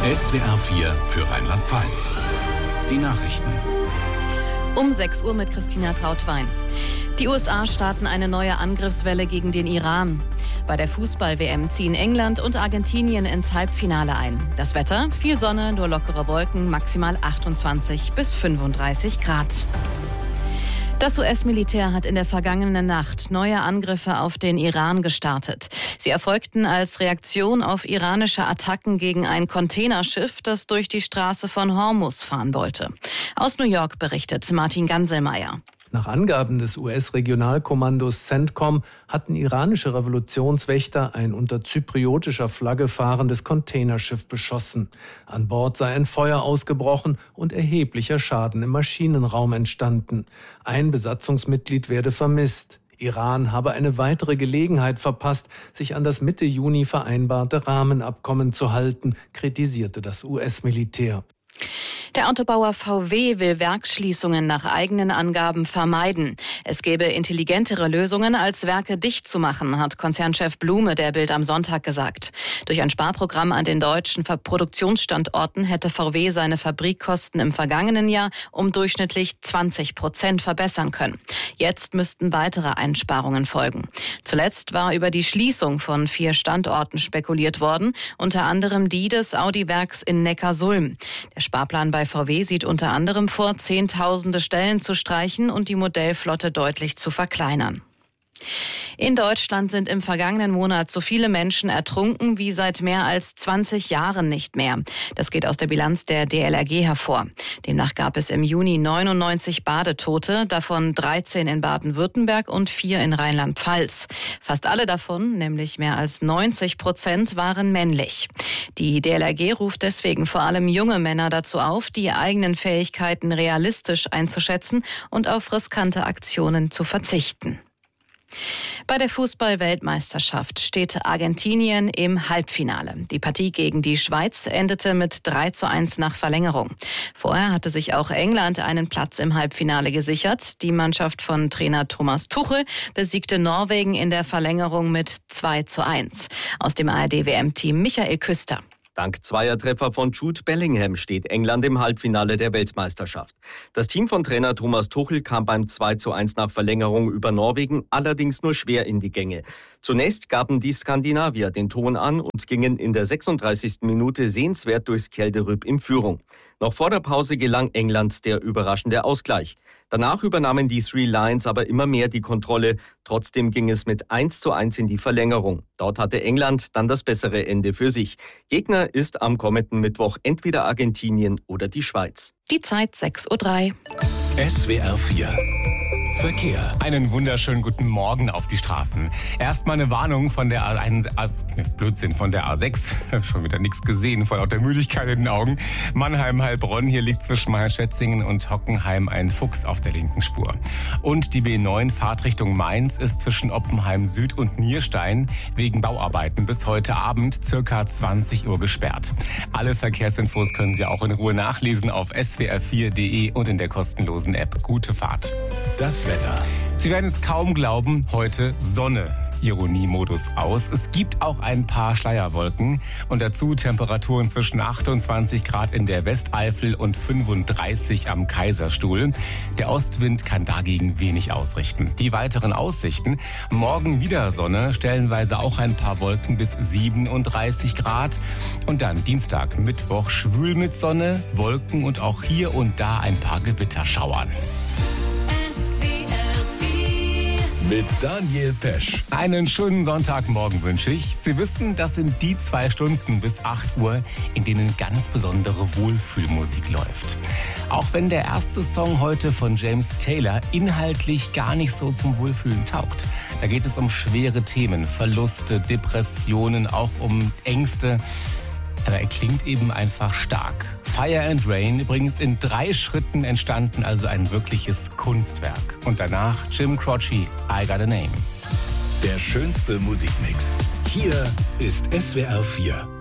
SWR 4 für Rheinland-Pfalz. Die Nachrichten. Um 6 Uhr mit Christina Trautwein. Die USA starten eine neue Angriffswelle gegen den Iran. Bei der Fußball-WM ziehen England und Argentinien ins Halbfinale ein. Das Wetter? Viel Sonne, nur lockere Wolken, maximal 28 bis 35 Grad. Das US-Militär hat in der vergangenen Nacht neue Angriffe auf den Iran gestartet. Sie erfolgten als Reaktion auf iranische Attacken gegen ein Containerschiff, das durch die Straße von Hormuz fahren wollte. Aus New York berichtet Martin Ganselmeier. Nach Angaben des US-Regionalkommandos CENTCOM hatten iranische Revolutionswächter ein unter zypriotischer Flagge fahrendes Containerschiff beschossen. An Bord sei ein Feuer ausgebrochen und erheblicher Schaden im Maschinenraum entstanden. Ein Besatzungsmitglied werde vermisst. Iran habe eine weitere Gelegenheit verpasst, sich an das Mitte Juni vereinbarte Rahmenabkommen zu halten, kritisierte das US-Militär. Der Autobauer VW will Werksschließungen nach eigenen Angaben vermeiden. Es gäbe intelligentere Lösungen, als Werke dicht zu machen, hat Konzernchef Blume der Bild am Sonntag gesagt. Durch ein Sparprogramm an den deutschen Produktionsstandorten hätte VW seine Fabrikkosten im vergangenen Jahr um durchschnittlich 20% verbessern können. Jetzt müssten weitere Einsparungen folgen. Zuletzt war über die Schließung von 4 Standorten spekuliert worden, unter anderem die des Audi-Werks in Neckarsulm. Der Sparplan bei VW sieht unter anderem vor, Zehntausende Stellen zu streichen und die Modellflotte deutlich zu verkleinern. In Deutschland sind im vergangenen Monat so viele Menschen ertrunken wie seit mehr als 20 Jahren nicht mehr. Das geht aus der Bilanz der DLRG hervor. Demnach gab es im Juni 99 Badetote, davon 13 in Baden-Württemberg und 4 in Rheinland-Pfalz. Fast alle davon, nämlich mehr als 90%, waren männlich. Die DLRG ruft deswegen vor allem junge Männer dazu auf, die eigenen Fähigkeiten realistisch einzuschätzen und auf riskante Aktionen zu verzichten. Bei der Fußball-Weltmeisterschaft steht Argentinien im Halbfinale. Die Partie gegen die Schweiz endete mit 3:1 nach Verlängerung. Vorher hatte sich auch England einen Platz im Halbfinale gesichert. Die Mannschaft von Trainer Thomas Tuchel besiegte Norwegen in der Verlängerung mit 2:1. Aus dem ARD-WM-Team Michael Küster. Dank Zweiertreffer von Jude Bellingham steht England im Halbfinale der Weltmeisterschaft. Das Team von Trainer Thomas Tuchel kam beim 2:1 nach Verlängerung über Norwegen allerdings nur schwer in die Gänge. Zunächst gaben die Skandinavier den Ton an und gingen in der 36. Minute sehenswert durchs Kälderüb in Führung. Noch vor der Pause gelang England der überraschende Ausgleich. Danach übernahmen die Three Lions aber immer mehr die Kontrolle. Trotzdem ging es mit 1:1 in die Verlängerung. Dort hatte England dann das bessere Ende für sich. Gegner ist am kommenden Mittwoch entweder Argentinien oder die Schweiz. Die Zeit 6:03 Uhr. SWR 4 Verkehr. Einen wunderschönen guten Morgen auf die Straßen. Erstmal eine Warnung von der von der A6. Schon wieder nichts gesehen, vor lauter Müdigkeit in den Augen. Mannheim-Heilbronn, hier liegt zwischen Meier-Schätzingen und Hockenheim ein Fuchs auf der linken Spur. Und die B9 Fahrtrichtung Mainz ist zwischen Oppenheim Süd und Nierstein wegen Bauarbeiten bis heute Abend circa 20 Uhr gesperrt. Alle Verkehrsinfos können Sie auch in Ruhe nachlesen auf swr4.de und in der kostenlosen App. Gute Fahrt. Das Wetter. Sie werden es kaum glauben, heute Sonne. Ironiemodus aus. Es gibt auch ein paar Schleierwolken und dazu Temperaturen zwischen 28 Grad in der Westeifel und 35 am Kaiserstuhl. Der Ostwind kann dagegen wenig ausrichten. Die weiteren Aussichten: morgen wieder Sonne, stellenweise auch ein paar Wolken bis 37 Grad. Und dann Dienstag, Mittwoch schwül mit Sonne, Wolken und auch hier und da ein paar Gewitterschauern. Mit Daniel Pesch. Einen schönen Sonntagmorgen wünsche ich. Sie wissen, das sind die 2 Stunden bis 8 Uhr, in denen ganz besondere Wohlfühlmusik läuft. Auch wenn der erste Song heute von James Taylor inhaltlich gar nicht so zum Wohlfühlen taugt. Da geht es um schwere Themen, Verluste, Depressionen, auch um Ängste. Aber er klingt eben einfach stark. Fire and Rain übrigens in 3 Schritten entstanden, also ein wirkliches Kunstwerk. Und danach Jim Croce, I Got a Name. Der schönste Musikmix. Hier ist SWR 4.